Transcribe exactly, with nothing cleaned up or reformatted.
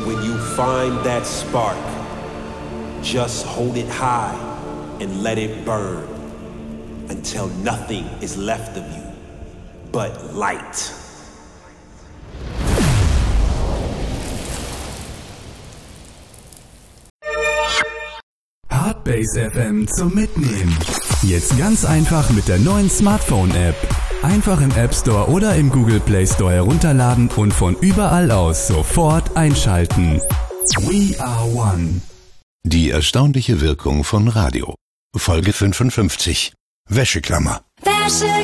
when you find that spark, just hold it high and let it burn until nothing is left of you but light. Hardbase F M zum Mitnehmen. Jetzt ganz einfach mit der neuen Smartphone-App. Einfach im App Store oder im Google Play Store herunterladen und von überall aus sofort einschalten. We are one. Die erstaunliche Wirkung von Radio. Folge fünfundfünfzig. Wäscheklammer. Wäsche